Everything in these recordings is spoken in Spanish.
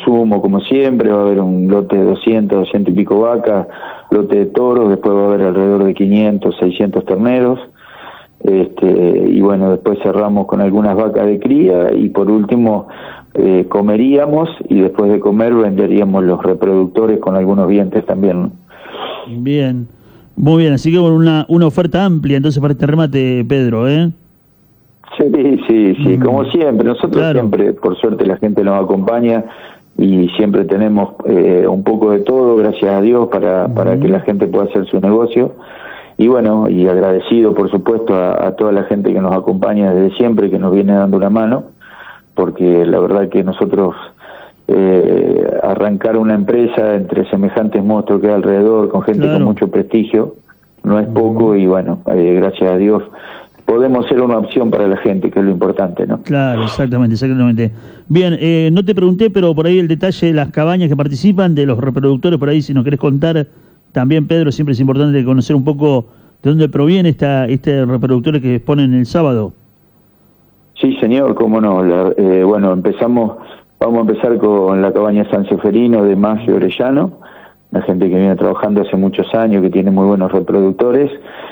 consumo, como siempre, va a haber un lote de 200 y pico vacas, lote de toros, después va a haber alrededor de 500, 600 terneros, y bueno, después cerramos con algunas vacas de cría, y por último comeríamos, y después de comer venderíamos los reproductores con algunos vientres también, ¿no? Bien, muy bien, así que una oferta amplia entonces para este remate, Pedro, ¿eh? Sí, como siempre, nosotros claro. Siempre, por suerte la gente nos acompaña y siempre tenemos un poco de todo, gracias a Dios, para que la gente pueda hacer su negocio. Y bueno, y agradecido por supuesto a toda la gente que nos acompaña desde siempre, que nos viene dando una mano, porque la verdad que nosotros arrancar una empresa entre semejantes monstruos que hay alrededor, con gente con mucho prestigio, no es poco, y bueno, gracias a Dios podemos ser una opción para la gente, que es lo importante, ¿no? Claro, exactamente. Bien, no te pregunté, pero por ahí el detalle de las cabañas que participan, de los reproductores, por ahí si nos querés contar también, Pedro, siempre es importante conocer un poco de dónde proviene este reproductor que exponen el sábado. Sí, señor, cómo no. Bueno, vamos a empezar con la cabaña San Seferino de Maggio Orellano, una gente que viene trabajando hace muchos años, que tiene muy buenos reproductores.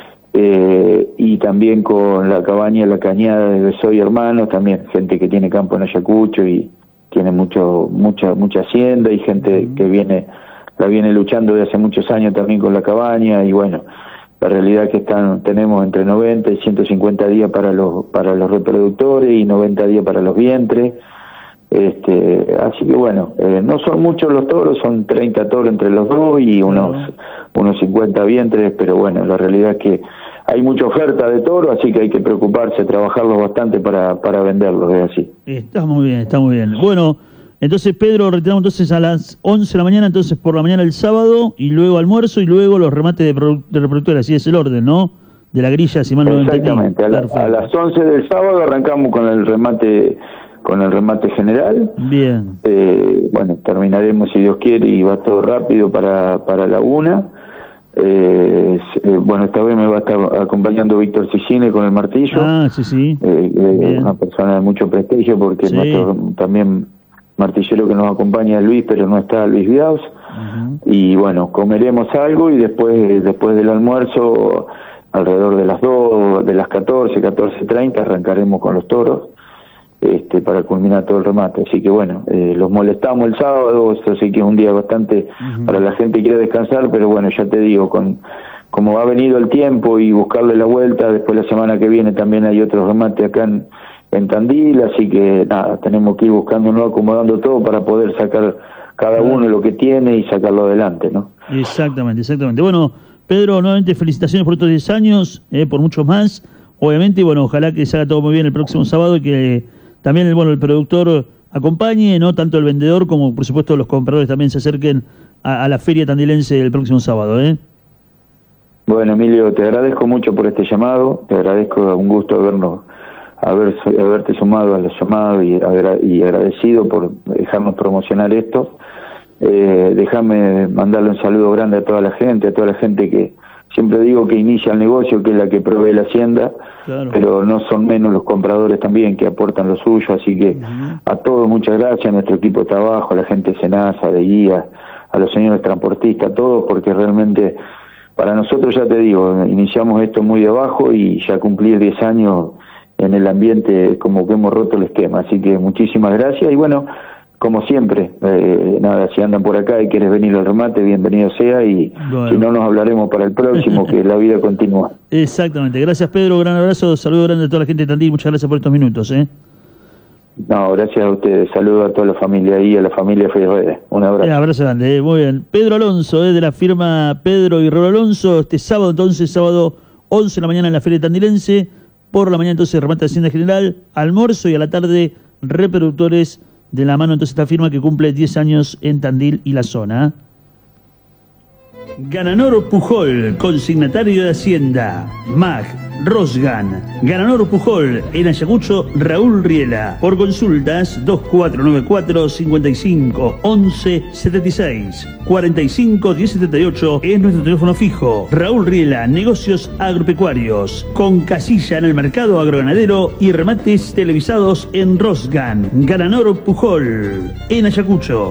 Y también con la cabaña La Cañada de Besoy Hermanos, también gente que tiene campo en Ayacucho y tiene mucha hacienda, y gente que la viene luchando desde hace muchos años también con la cabaña. Y bueno, la realidad es que tenemos entre 90 y 150 días para los reproductores y 90 días para los vientres. Así que bueno, no son muchos los toros, son 30 toros entre los dos y unos 50 vientres, pero bueno, la realidad es que hay mucha oferta de toro, así que hay que preocuparse, trabajarlos bastante para venderlos, es así. Está muy bien. Bueno, entonces Pedro, retiramos entonces a las 11 de la mañana, entonces por la mañana el sábado, y luego almuerzo, y luego los remates de reproductores, así es el orden, ¿no? De la grilla, si mal no entendí. Exactamente, a las 11 del sábado arrancamos con el remate general. Bien. Bueno, terminaremos si Dios quiere, y va todo rápido para la 1. Bueno, esta vez me va a estar acompañando Víctor Cicine con el martillo. Sí. Una persona de mucho prestigio, porque nuestro también martillero que nos acompaña es Luis, pero no está Luis Viaus. Y bueno, comeremos algo, y después del almuerzo, alrededor de las 2, de las 14:30, arrancaremos con los toros. Para culminar todo el remate. Así que bueno, los molestamos el sábado, eso sí que es un día bastante para la gente que quiere descansar, pero bueno, ya te digo, como ha venido el tiempo y buscarle la vuelta, después la semana que viene también hay otro remate acá en Tandil, así que nada, tenemos que ir buscándonos, acomodando todo para poder sacar cada uno lo que tiene y sacarlo adelante, ¿no? Exactamente. Bueno, Pedro, nuevamente felicitaciones por estos 10 años, por muchos más, obviamente, y bueno, ojalá que se haga todo muy bien el próximo sábado, y que también el productor acompañe, no tanto el vendedor como por supuesto los compradores también se acerquen a la feria tandilense el próximo sábado, ¿eh? Bueno, Emilio, te agradezco mucho por este llamado, te agradezco, un gusto haberte sumado a los llamados, y agradecido por dejarnos promocionar esto. Déjame mandarle un saludo grande a toda la gente que siempre digo que inicia el negocio, que es la que provee la hacienda, pero no son menos los compradores también que aportan lo suyo, así que a todos muchas gracias, a nuestro equipo de trabajo, a la gente de Senasa, de guía, a los señores transportistas, a todos, porque realmente para nosotros, ya te digo, iniciamos esto muy de abajo, y ya cumplir 10 años en el ambiente como que hemos roto el esquema, así que muchísimas gracias. Y bueno, como siempre, nada, si andan por acá y quieres venir al remate, bienvenido sea, y si no, nos hablaremos para el próximo, que la vida continúa. Exactamente. Gracias, Pedro, gran abrazo, saludo grande a toda la gente de Tandil, muchas gracias por estos minutos, No, gracias a ustedes, saludo a toda la familia ahí, a la familia Ferreira, un abrazo. Un abrazo grande, muy bien. Pedro Alonso, de la firma Pedro y Raúl Alonso, este sábado entonces, sábado 11 de la mañana en la feria tandilense, por la mañana entonces remate de Hacienda General, almuerzo, y a la tarde reproductores de la mano entonces esta firma que cumple 10 años en Tandil y la zona. Gananor Pujol, consignatario de Hacienda. MAG, Rosgan, Gananor Pujol, en Ayacucho, Raúl Riela. Por consultas, 2494-55-11-76. 45-1078 es nuestro teléfono fijo. Raúl Riela, negocios agropecuarios, con casilla en el mercado agroganadero y remates televisados en Rosgan. Gananor Pujol, en Ayacucho.